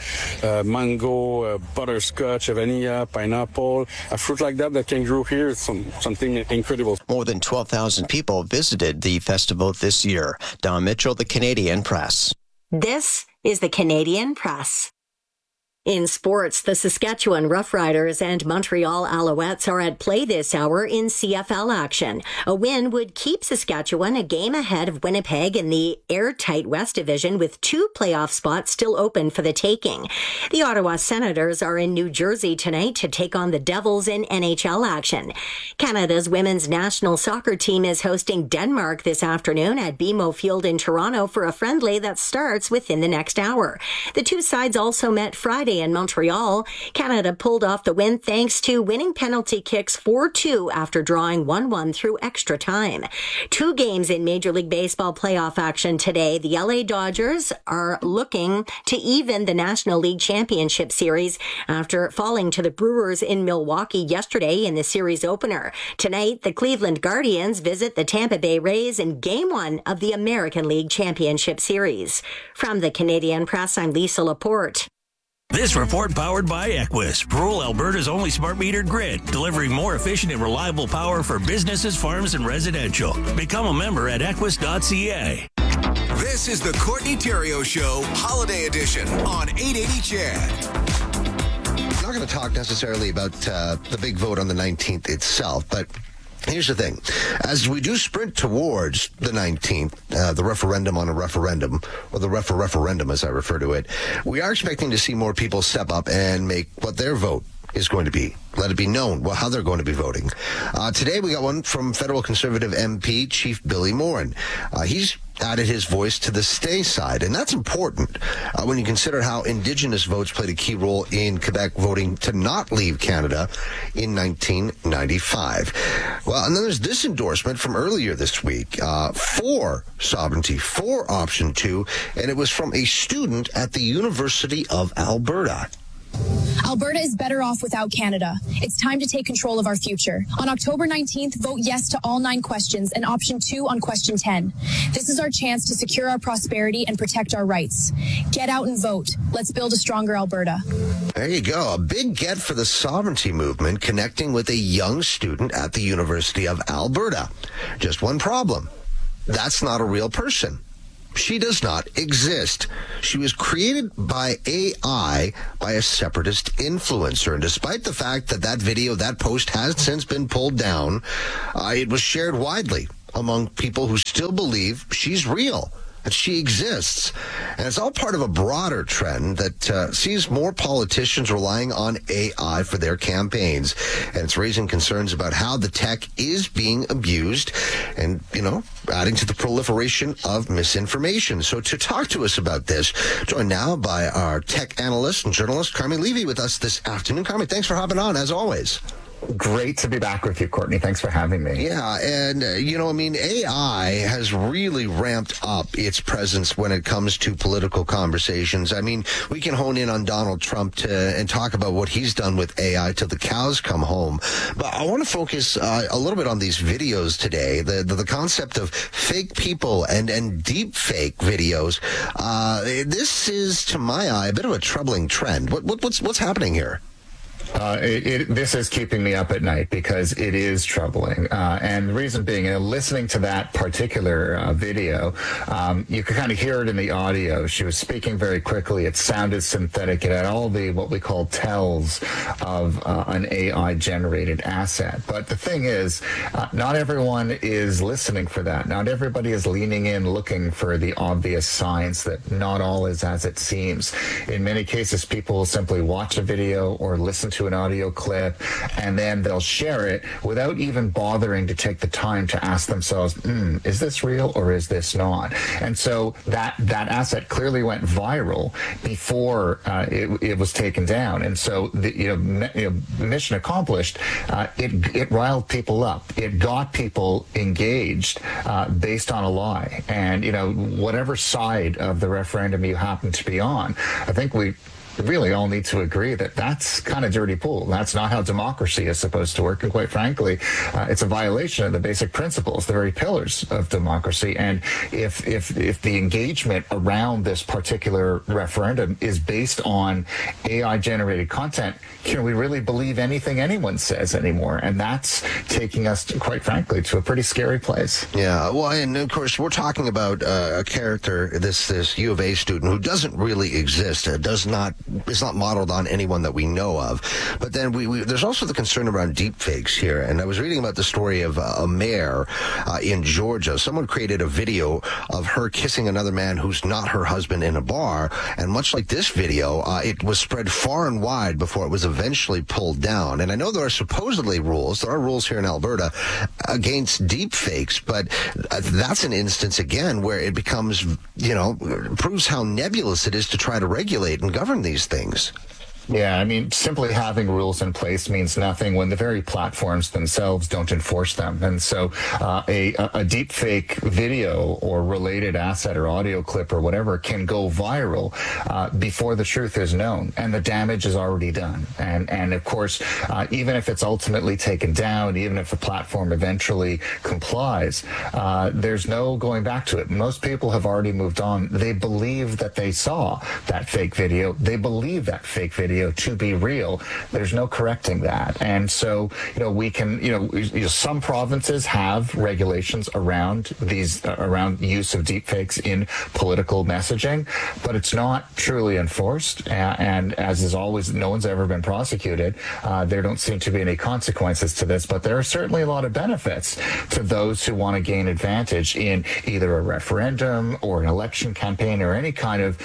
mango, butterscotch, vanilla, pineapple. A fruit like that can grow here is something incredible. More than 12,000 people visited the festival this year. Don Mitchell, the Canadian Press. This is the Canadian Press. In sports, the Saskatchewan Roughriders and Montreal Alouettes are at play this hour in CFL action. A win would keep Saskatchewan a game ahead of Winnipeg in the airtight West Division with 2 playoff spots still open for the taking. The Ottawa Senators are in New Jersey tonight to take on the Devils in NHL action. Canada's women's national soccer team is hosting Denmark this afternoon at BMO Field in Toronto for a friendly that starts within the next hour. The two sides also met Friday in Montreal. Canada pulled off the win thanks to winning penalty kicks 4-2 after drawing 1-1 through extra time. 2 games in Major League Baseball playoff action today. The LA Dodgers are looking to even the National League Championship Series after falling to the Brewers in Milwaukee yesterday in the series opener. Tonight, the Cleveland Guardians visit the Tampa Bay Rays in Game 1 of the American League Championship Series. From the Canadian Press, I'm Lisa Laporte. This report powered by Equus, rural Alberta's only smart metered grid, delivering more efficient and reliable power for businesses, farms, and residential. Become a member at equus.ca. This is the Courtney Theriault Show, Holiday Edition on 880 CHED. I'm not going to talk necessarily about the big vote on the 19th itself, but Here's the thing. As we do sprint towards the 19th, the referendum on a referendum, or the referendum as I refer to it, we are expecting to see more people step up and make what their vote is going to be. Let it be known how they're going to be voting. Today we got one from federal Conservative MP Chief Billy Morin. He's added his voice to the stay side, and that's important when you consider how Indigenous votes played a key role in Quebec voting to not leave Canada in 1995. Well, and then there's this endorsement from earlier this week for sovereignty, for option 2, and it was from a student at the University of Alberta. Alberta is better off without Canada. It's time to take control of our future. On October 19th, vote yes to all 9 questions and option 2 on question 10. This is our chance to secure our prosperity and protect our rights. Get out and vote. Let's build a stronger Alberta. There you go. A big get for the sovereignty movement, connecting with a young student at the University of Alberta. Just one problem. That's not a real person. She does not exist. She was created by AI by a separatist influencer. And despite the fact that that video, that post has since been pulled down, it was shared widely among people who still believe she's real, that she exists. And it's all part of a broader trend that sees more politicians relying on AI for their campaigns. And it's raising concerns about how the tech is being abused and, adding to the proliferation of misinformation. So to talk to us about this, joined now by our tech analyst and journalist, Carmi Levy, with us this afternoon. Carmi, thanks for hopping on, as always. Great to be back with you, Courtney. Thanks for having me. Yeah, and, AI has really ramped up its presence when it comes to political conversations. I mean, we can hone in on Donald Trump and talk about what he's done with AI till the cows come home. But I want to focus a little bit on these videos today, the concept of fake people and deep fake videos. This is, to my eye, a bit of a troubling trend. What's happening here? This is keeping me up at night because it is troubling. And the reason being, listening to that particular video, you could kind of hear it in the audio. She was speaking very quickly. It sounded synthetic. It had all the what we call tells of an AI-generated asset. But the thing is, not everyone is listening for that. Not everybody is leaning in looking for the obvious signs that not all is as it seems. In many cases, people will simply watch a video or listen to an audio clip, and then they'll share it without even bothering to take the time to ask themselves, is this real or is this not? And so that asset clearly went viral before it was taken down. And so mission accomplished. It riled people up. It got people engaged based on a lie. And whatever side of the referendum you happen to be on, I think we really all need to agree that that's kind of dirty pool. That's not how democracy is supposed to work. And quite frankly, it's a violation of the basic principles, the very pillars of democracy. And if the engagement around this particular referendum is based on AI-generated content, can we really believe anything anyone says anymore? And that's taking us, quite frankly, to a pretty scary place. Yeah, well, and of course, we're talking about a character, this U of A student who doesn't really exist, it's not modeled on anyone that we know of. But then there's also the concern around deepfakes here. And I was reading about the story of a mayor in Georgia. Someone created a video of her kissing another man who's not her husband in a bar. And much like this video, it was spread far and wide before it was eventually pulled down. And I know there are supposedly rules. There are rules here in Alberta against deepfakes. But that's an instance, again, where it becomes, proves how nebulous it is to try to regulate and govern these things. Yeah, I mean, simply having rules in place means nothing when the very platforms themselves don't enforce them. And so a deep fake video or related asset or audio clip or whatever can go viral before the truth is known and the damage is already done. And of course, even if it's ultimately taken down, even if the platform eventually complies, there's no going back to it. Most people have already moved on. They believe that they saw that fake video. They believe that fake video video to be real, there's no correcting that. And so, we can, some provinces have regulations around around use of deepfakes in political messaging, but it's not truly enforced. And as is always, no one's ever been prosecuted. There don't seem to be any consequences to this, but there are certainly a lot of benefits to those who want to gain advantage in either a referendum or an election campaign or any kind of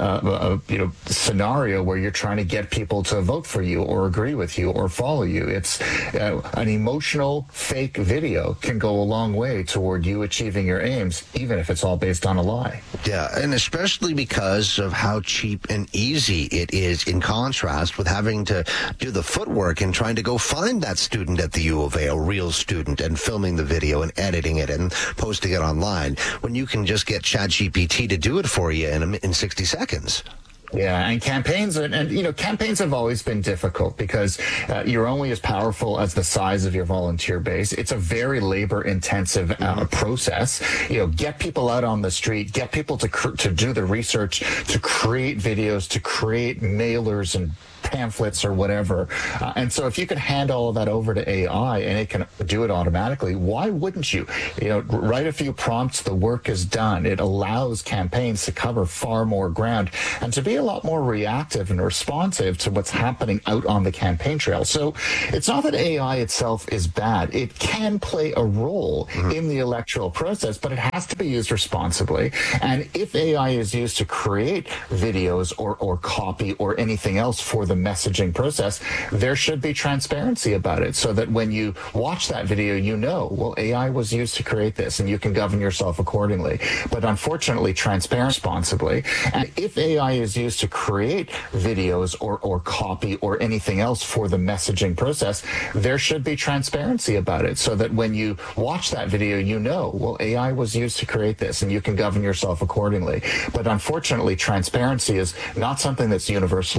scenario where you're trying to get people to vote for you or agree with you or follow you. It's an emotional fake video can go a long way toward you achieving your aims, even if it's all based on a lie. Yeah, and especially because of how cheap and easy it is in contrast with having to do the footwork and trying to go find that student at the U of A, a real student, and filming the video and editing it and posting it online, when you can just get ChatGPT to do it for you in 60 seconds. Yeah, and campaigns have always been difficult because you're only as powerful as the size of your volunteer base. It's a very labor-intensive process. Get people out on the street, get people to do the research, to create videos, to create mailers and pamphlets or whatever. And so if you can hand all of that over to AI and it can do it automatically, why wouldn't you? Write a few prompts, the work is done. It allows campaigns to cover far more ground and to be a lot more reactive and responsive to what's happening out on the campaign trail. So it's not that AI itself is bad. It can play a role in the electoral process, but it has to be used responsibly. And if AI is used to create videos or copy or anything else for the messaging process, there should be transparency about it so that when you watch that video, AI was used to create this and you can govern yourself accordingly. But unfortunately, transparent responsibly. And if AI is used to create videos or copy or anything else for the messaging process, there should be transparency about it so that when you watch that video, AI was used to create this and you can govern yourself accordingly. But unfortunately, transparency is not something that's universally